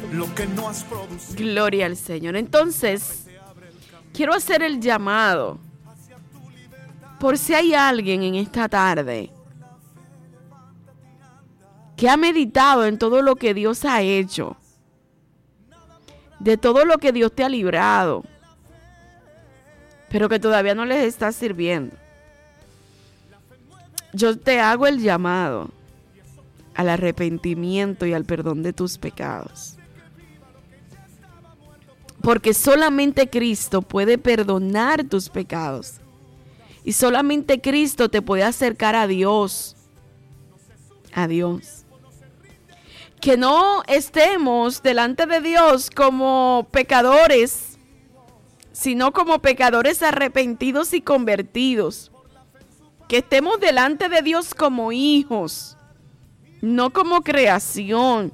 lo que no has producido. Gloria al Señor. Entonces, quiero hacer el llamado por si hay alguien en esta tarde que ha meditado en todo lo que Dios ha hecho, de todo lo que Dios te ha librado, pero que todavía no les está sirviendo. Yo te hago el llamado al arrepentimiento y al perdón de tus pecados. Porque solamente Cristo puede perdonar tus pecados. Y solamente Cristo te puede acercar a Dios. A Dios. Que no estemos delante de Dios como pecadores, sino como pecadores arrepentidos y convertidos. Que estemos delante de Dios como hijos, no como creación.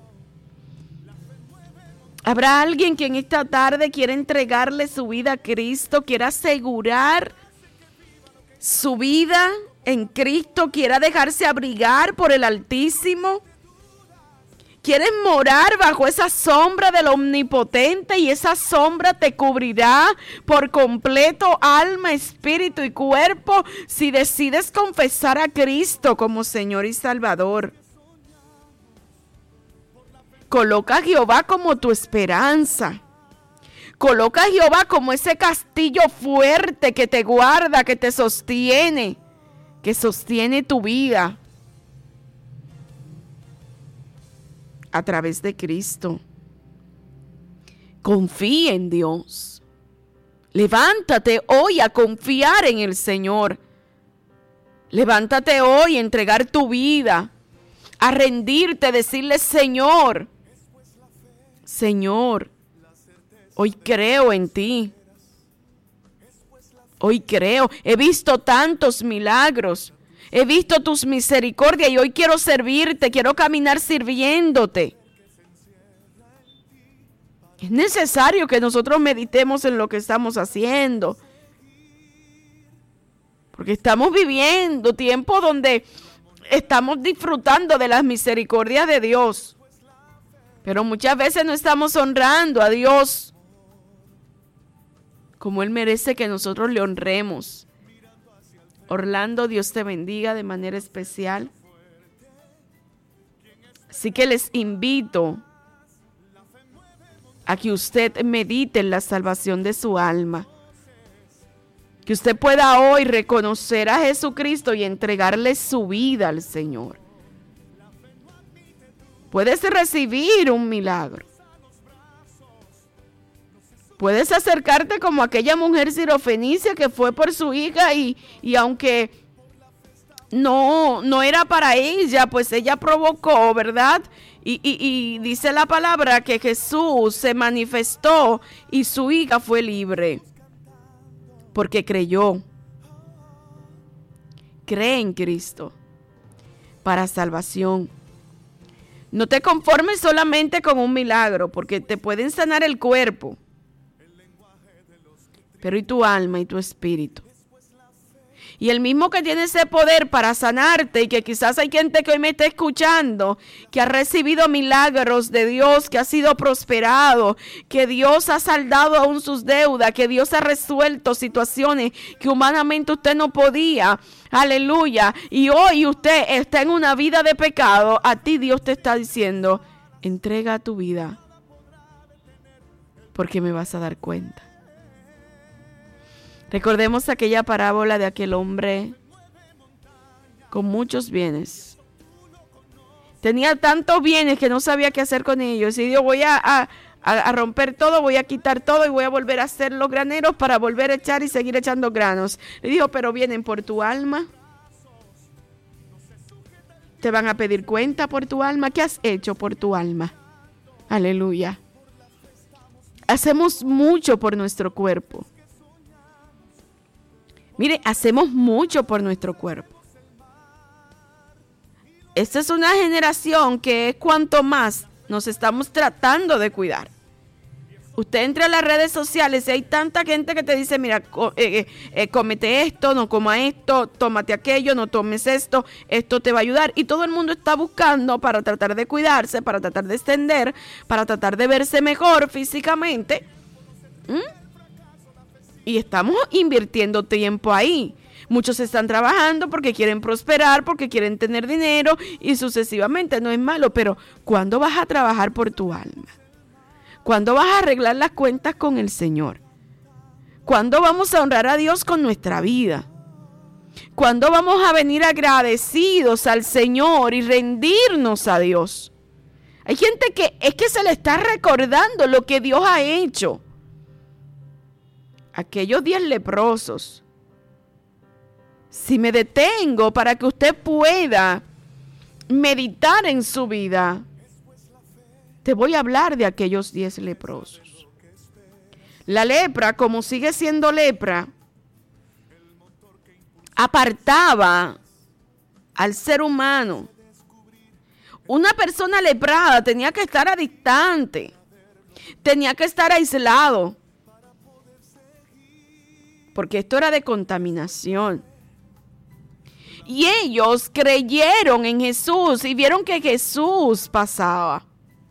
¿Habrá alguien que en esta tarde quiera entregarle su vida a Cristo, quiera asegurar su vida en Cristo, quiera dejarse abrigar por el Altísimo? ¿Quieres morar bajo esa sombra del Omnipotente y esa sombra te cubrirá por completo alma, espíritu y cuerpo si decides confesar a Cristo como Señor y Salvador? Coloca a Jehová como tu esperanza. Coloca a Jehová como ese castillo fuerte que te guarda, que te sostiene, que sostiene tu vida. A través de Cristo. Confía en Dios. Levántate hoy a confiar en el Señor. Levántate hoy a entregar tu vida, a rendirte, decirle: Señor, Señor, hoy creo en ti. Hoy creo. He visto tantos milagros. He visto tus misericordias y hoy quiero servirte, quiero caminar sirviéndote. Es necesario que nosotros meditemos en lo que estamos haciendo. Porque estamos viviendo tiempos donde estamos disfrutando de las misericordias de Dios. Pero muchas veces no estamos honrando a Dios como Él merece que nosotros le honremos. Orlando, Dios te bendiga de manera especial. Así que les invito a que usted medite en la salvación de su alma. Que usted pueda hoy reconocer a Jesucristo y entregarle su vida al Señor. Puedes recibir un milagro. Puedes acercarte como aquella mujer sirofenicia que fue por su hija y aunque no era para ella, pues ella provocó, ¿verdad? Y dice la palabra que Jesús se manifestó y su hija fue libre porque creyó. Cree en Cristo para salvación. No te conformes solamente con un milagro, porque te pueden sanar el cuerpo. Pero y tu alma y tu espíritu. Y el mismo que tiene ese poder para sanarte, y que quizás hay gente que hoy me está escuchando, que ha recibido milagros de Dios, que ha sido prosperado, que Dios ha saldado aún sus deudas, que Dios ha resuelto situaciones que humanamente usted no podía. Aleluya. Y hoy usted está en una vida de pecado. A ti Dios te está diciendo: entrega tu vida, porque me vas a dar cuenta. Recordemos aquella parábola de aquel hombre con muchos bienes. Tenía tantos bienes que no sabía qué hacer con ellos. Y dijo: voy a romper todo, voy a quitar todo y voy a volver a hacer los graneros para volver a echar y seguir echando granos. Le dijo: pero vienen por tu alma. Te van a pedir cuenta por tu alma. ¿Qué has hecho por tu alma? Aleluya. Hacemos mucho por nuestro cuerpo. Mire, hacemos mucho por nuestro cuerpo. Esta es una generación que es cuanto más nos estamos tratando de cuidar. Usted entra a las redes sociales y hay tanta gente que te dice, mira, cómete esto, no coma esto, tómate aquello, no tomes esto te va a ayudar. Y todo el mundo está buscando para tratar de cuidarse, para tratar de extender, para tratar de verse mejor físicamente. Y estamos invirtiendo tiempo ahí. Muchos están trabajando porque quieren prosperar, porque quieren tener dinero y sucesivamente. No es malo, pero ¿cuándo vas a trabajar por tu alma? ¿Cuándo vas a arreglar las cuentas con el Señor? ¿Cuándo vamos a honrar a Dios con nuestra vida? ¿Cuándo vamos a venir agradecidos al Señor y rendirnos a Dios? Hay gente que es que se le está recordando lo que Dios ha hecho. Aquellos 10 leprosos. Si me detengo para que usted pueda meditar en su vida, te voy a hablar de aquellos 10 leprosos. La lepra, como sigue siendo lepra, apartaba al ser humano. Una persona leprada tenía que estar distante, tenía que estar aislado, porque esto era de contaminación. Y ellos creyeron en Jesús y vieron que Jesús pasaba.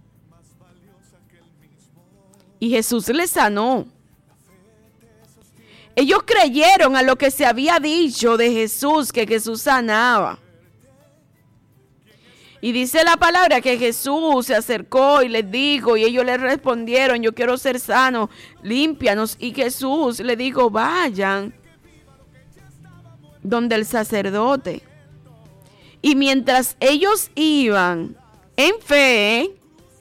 Y Jesús les sanó. Ellos creyeron a lo que se había dicho de Jesús, que Jesús sanaba. Y dice la palabra que Jesús se acercó y les dijo, y ellos le respondieron, yo quiero ser sano, límpianos. Y Jesús le dijo, vayan donde el sacerdote. Y mientras ellos iban en fe,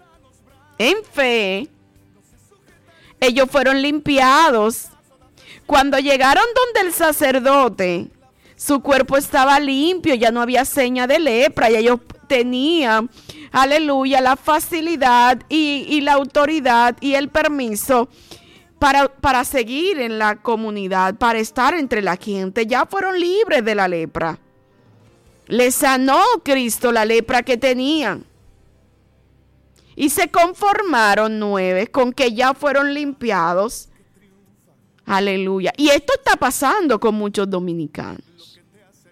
ellos fueron limpiados. Cuando llegaron donde el sacerdote, su cuerpo estaba limpio, ya no había seña de lepra, y ellos tenían, aleluya, la facilidad y la autoridad y el permiso para seguir en la comunidad, para estar entre la gente. Ya fueron libres de la lepra. Les sanó Cristo la lepra que tenían. Y se conformaron 9 con que ya fueron limpiados. Aleluya. Y esto está pasando con muchos dominicanos.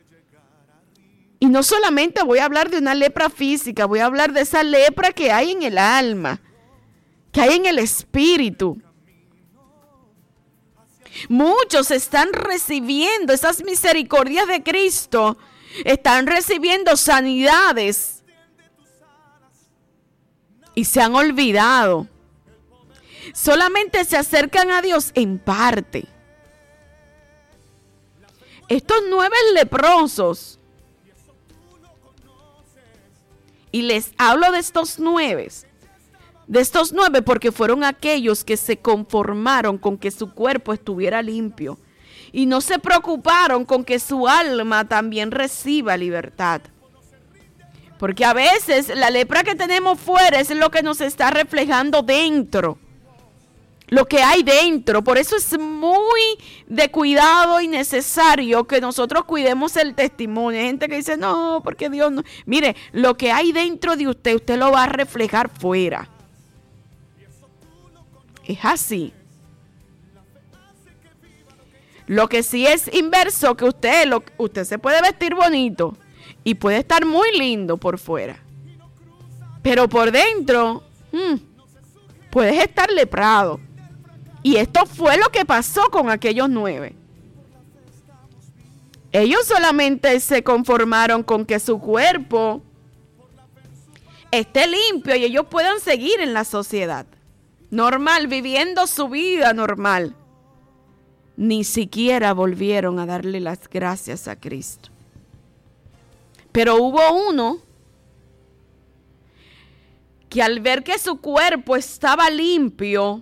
Y no solamente voy a hablar de una lepra física, voy a hablar de esa lepra que hay en el alma, que hay en el espíritu. Muchos están recibiendo esas misericordias de Cristo, están recibiendo sanidades. Y se han olvidado. Solamente se acercan a Dios en parte. Estos 9 leprosos. Y les hablo de estos 9. De estos 9 porque fueron aquellos que se conformaron con que su cuerpo estuviera limpio. Y no se preocuparon con que su alma también reciba libertad. Porque a veces la lepra que tenemos fuera es lo que nos está reflejando dentro. Lo que hay dentro. Por eso es muy de cuidado y necesario que nosotros cuidemos el testimonio. Hay gente que dice, no, porque Dios no. Mire, lo que hay dentro de usted, usted lo va a reflejar fuera. Es así. Lo que sí es inverso, que usted se puede vestir bonito. Y puede estar muy lindo por fuera. Pero por dentro, puedes estar leprado. Y esto fue lo que pasó con aquellos 9. Ellos solamente se conformaron con que su cuerpo esté limpio y ellos puedan seguir en la sociedad. Normal, viviendo su vida normal. Ni siquiera volvieron a darle las gracias a Cristo. Pero hubo uno que al ver que su cuerpo estaba limpio,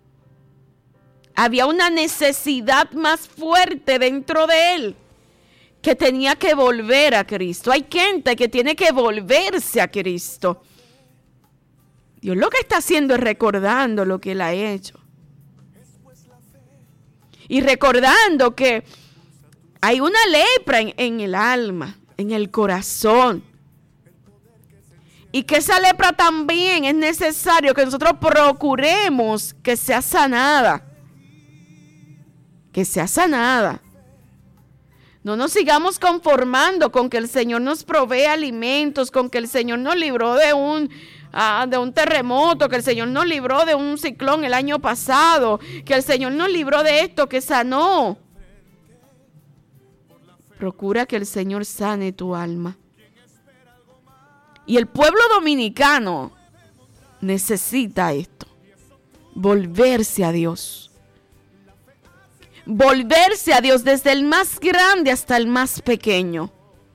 había una necesidad más fuerte dentro de él, que tenía que volver a Cristo. Hay gente que tiene que volverse a Cristo. Dios lo que está haciendo es recordando lo que Él ha hecho. Y recordando que hay una lepra en el alma, en el corazón. Y que esa lepra también es necesario que nosotros procuremos que sea sanada. Que sea sanada. No nos sigamos conformando con que el Señor nos provee alimentos, con que el Señor nos libró de un terremoto, que el Señor nos libró de un ciclón el año pasado, que el Señor nos libró de esto, que sanó. Procura que el Señor sane tu alma. Y el pueblo dominicano necesita esto, volverse a Dios. Volverse a Dios desde el más grande hasta el más pequeño.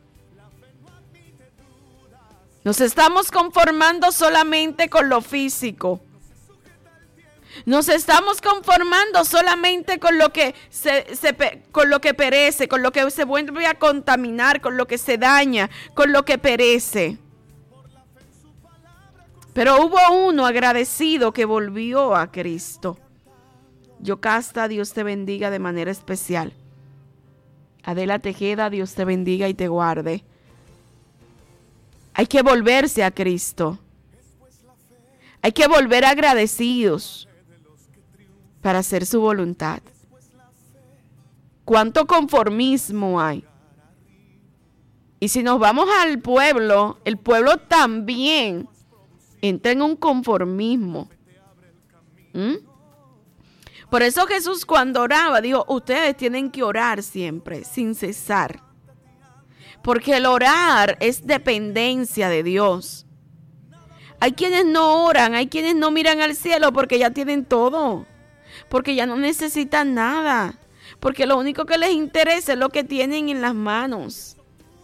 Nos estamos conformando solamente con lo físico. Nos estamos conformando solamente con lo que con lo que perece, con lo que se vuelve a contaminar, con lo que se daña, con lo que perece. Pero hubo uno agradecido que volvió a Cristo. Yocasta, Dios te bendiga de manera especial. Adela Tejeda, Dios te bendiga y te guarde. Hay que volverse a Cristo. Hay que volver agradecidos para hacer su voluntad. ¿Cuánto conformismo hay? Y si nos vamos al pueblo, el pueblo también entra en un conformismo. Por eso Jesús cuando oraba dijo, ustedes tienen que orar siempre, sin cesar. Porque el orar es dependencia de Dios. Hay quienes no oran, hay quienes no miran al cielo porque ya tienen todo. Porque ya no necesitan nada. Porque lo único que les interesa es lo que tienen en las manos.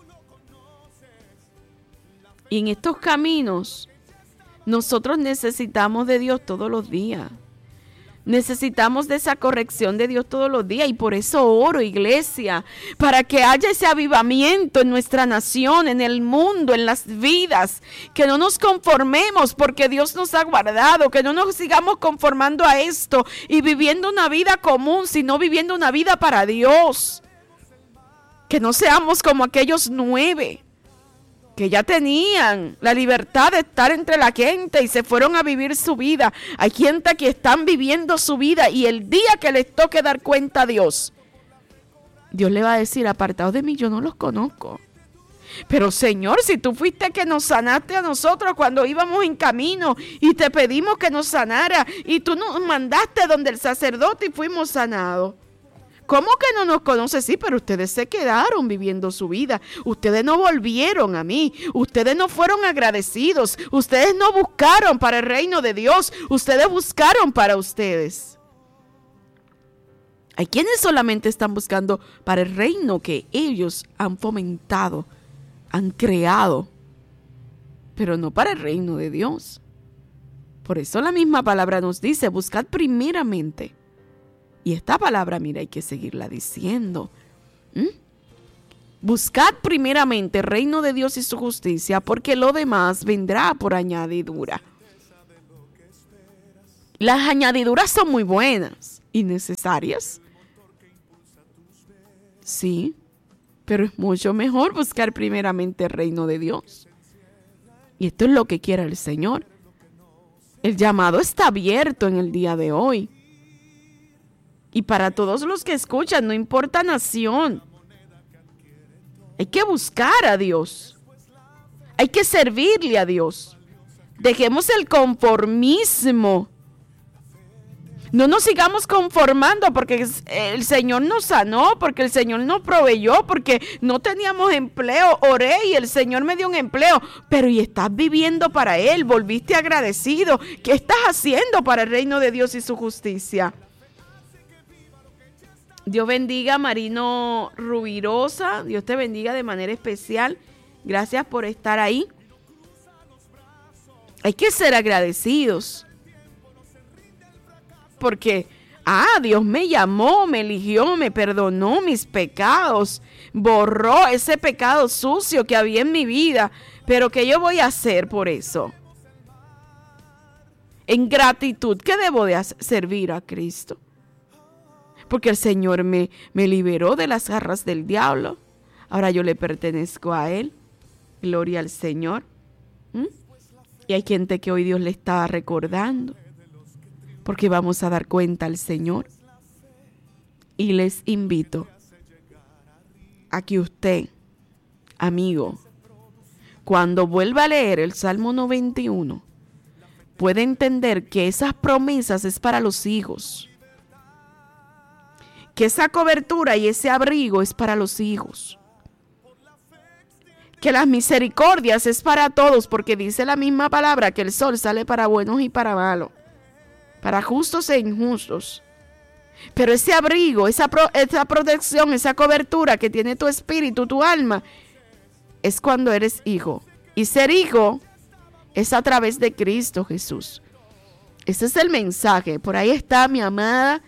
Y en estos caminos, nosotros necesitamos de Dios todos los días. Necesitamos de esa corrección de Dios todos los días. Y por eso oro, iglesia, para que haya ese avivamiento en nuestra nación, en el mundo, en las vidas. Que no nos conformemos porque Dios nos ha guardado. Que no nos sigamos conformando a esto y viviendo una vida común, sino viviendo una vida para Dios. Que no seamos como aquellos 9 que ya tenían la libertad de estar entre la gente y se fueron a vivir su vida. Hay gente que están viviendo su vida y el día que les toque dar cuenta a Dios, Dios le va a decir, apartados de mí, yo no los conozco. Pero Señor, si tú fuiste que nos sanaste a nosotros cuando íbamos en camino y te pedimos que nos sanara y tú nos mandaste donde el sacerdote y fuimos sanados. ¿Cómo que no nos conoce? Sí, pero ustedes se quedaron viviendo su vida. Ustedes no volvieron a mí. Ustedes no fueron agradecidos. Ustedes no buscaron para el reino de Dios. Ustedes buscaron para ustedes. Hay quienes solamente están buscando para el reino que ellos han fomentado, han creado, pero no para el reino de Dios. Por eso la misma palabra nos dice, buscad primeramente. Y esta palabra, mira, hay que seguirla diciendo. Buscad primeramente el reino de Dios y su justicia, porque lo demás vendrá por añadidura. Las añadiduras son muy buenas y necesarias. Sí, pero es mucho mejor buscar primeramente el reino de Dios. Y esto es lo que quiere el Señor. El llamado está abierto en el día de hoy. Y para todos los que escuchan, no importa nación, hay que buscar a Dios. Hay que servirle a Dios. Dejemos el conformismo. No nos sigamos conformando porque el Señor nos sanó, porque el Señor nos proveyó, porque no teníamos empleo. Oré y el Señor me dio un empleo. Pero ¿y estás viviendo para Él? ¿Volviste agradecido? ¿Qué estás haciendo para el reino de Dios y su justicia? Dios bendiga a Marino Rubirosa. Dios te bendiga de manera especial. Gracias por estar ahí. Hay que ser agradecidos. Porque, Dios me llamó, me eligió, me perdonó mis pecados. Borró ese pecado sucio que había en mi vida. Pero ¿qué yo voy a hacer por eso? En gratitud, ¿qué debo de hacer? Servir a Cristo. Porque el Señor me liberó de las garras del diablo. Ahora yo le pertenezco a Él. Gloria al Señor. Y hay gente que hoy Dios le está recordando, porque vamos a dar cuenta al Señor. Y les invito a que usted, amigo, cuando vuelva a leer el Salmo 91, puede entender que esas promesas es para los hijos, que esa cobertura y ese abrigo es para los hijos, que las misericordias es para todos, porque dice la misma palabra que el sol sale para buenos y para malos, para justos e injustos. Pero ese abrigo, esa protección, esa cobertura que tiene tu espíritu, tu alma, es cuando eres hijo. Y ser hijo es a través de Cristo Jesús. Ese es el mensaje. Por ahí está mi amada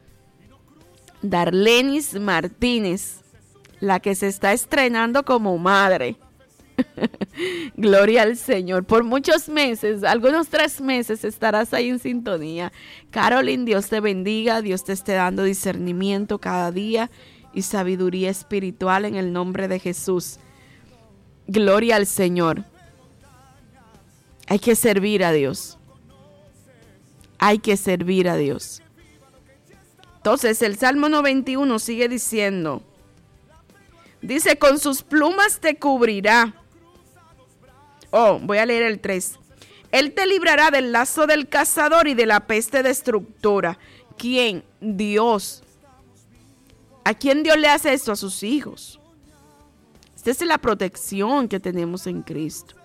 Darlenis Martínez, la que se está estrenando como madre. Gloria al Señor. Por muchos meses, algunos 3 meses estarás ahí en sintonía. Carolyn, Dios te bendiga, Dios te esté dando discernimiento cada día y sabiduría espiritual en el nombre de Jesús. Gloria al Señor. Hay que servir a Dios. Hay que servir a Dios. Entonces el Salmo 91 sigue diciendo, dice, con sus plumas te cubrirá. Voy a leer el 3. Él te librará del lazo del cazador y de la peste destructora. ¿Quién? Dios. ¿A quién Dios le hace esto? A sus hijos. Esta es la protección que tenemos en Cristo.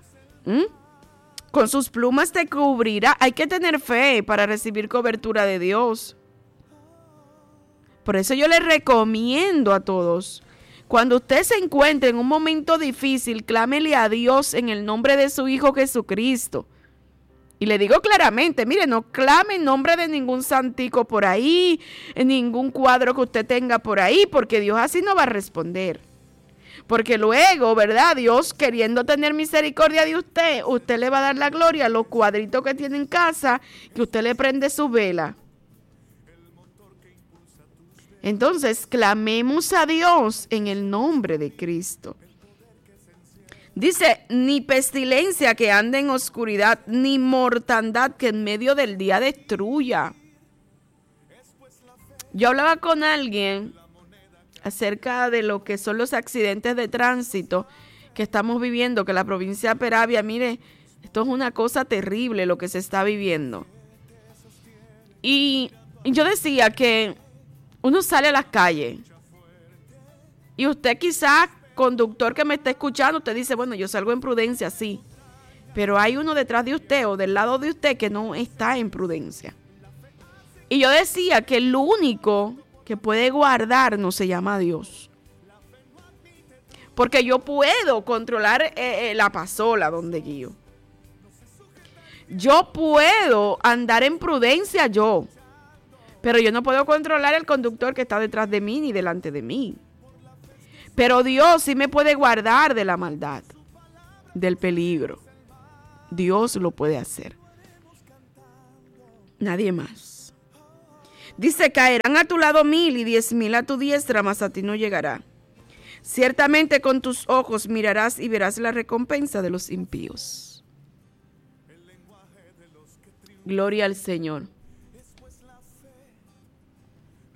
Con sus plumas te cubrirá. Hay que tener fe para recibir cobertura de Dios. Por eso yo les recomiendo a todos, cuando usted se encuentre en un momento difícil, clámele a Dios en el nombre de su Hijo Jesucristo. Y le digo claramente, mire, no clame en nombre de ningún santico por ahí, en ningún cuadro que usted tenga por ahí, porque Dios así no va a responder. Porque luego, ¿verdad? Dios, queriendo tener misericordia de usted, usted le va a dar la gloria a los cuadritos que tiene en casa, que usted le prende su vela. Entonces, clamemos a Dios en el nombre de Cristo. Dice, ni pestilencia que ande en oscuridad, ni mortandad que en medio del día destruya. Yo hablaba con alguien acerca de lo que son los accidentes de tránsito que estamos viviendo, que la provincia de Peravia, mire, esto es una cosa terrible lo que se está viviendo. Y yo decía que uno sale a las calles y usted quizás, conductor que me está escuchando, usted dice, bueno, yo salgo en prudencia, sí, pero hay uno detrás de usted o del lado de usted que no está en prudencia. Y yo decía que el único que puede guardarnos se llama Dios. Porque yo puedo controlar la pasola donde guío. Yo puedo andar en prudencia pero yo no puedo controlar el conductor que está detrás de mí ni delante de mí. Pero Dios sí me puede guardar de la maldad, del peligro. Dios lo puede hacer. Nadie más. Dice, caerán a tu lado 1000 y 10,000 a tu diestra, mas a ti no llegará. Ciertamente con tus ojos mirarás y verás la recompensa de los impíos. Gloria al Señor.